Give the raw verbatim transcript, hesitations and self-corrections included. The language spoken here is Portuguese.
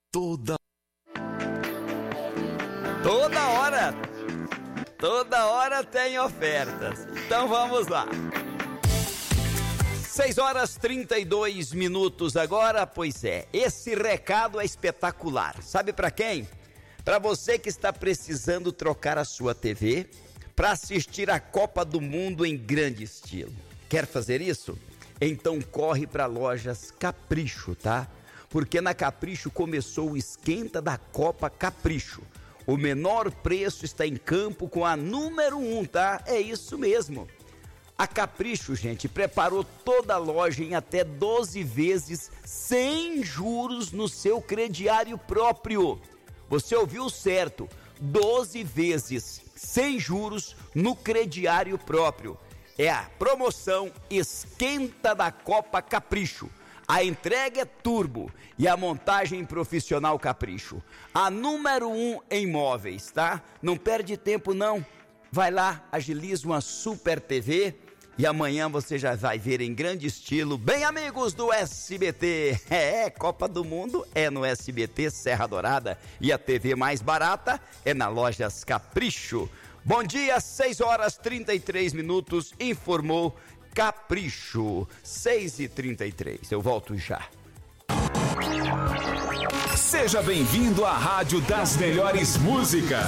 Toda Toda hora, toda hora tem ofertas. Então vamos lá. seis horas e trinta e dois minutos agora, pois é, esse recado é espetacular. Sabe para quem? Para você que está precisando trocar a sua T V para assistir a Copa do Mundo em grande estilo. Quer fazer isso? Então corre para Lojas Capricho, tá? Porque na Capricho começou o esquenta da Copa Capricho. O menor preço está em campo com a número um, tá? É isso mesmo. A Capricho, gente, preparou toda a loja em até doze vezes sem juros no seu crediário próprio. Você ouviu certo, doze vezes sem juros no crediário próprio. É a promoção Esquenta da Copa Capricho. A entrega é turbo e a montagem profissional Capricho. A número um em móveis, tá? Não perde tempo não. Vai lá, agiliza uma super T V e amanhã você já vai ver em grande estilo. Bem, amigos do S B T, é, Copa do Mundo é no S B T Serra Dourada e a T V mais barata é na Lojas Capricho. Bom dia, seis horas e trinta e três minutos, informou Capricho, seis e trinta e três. Eu volto já. Seja bem-vindo à Rádio das Melhores Músicas.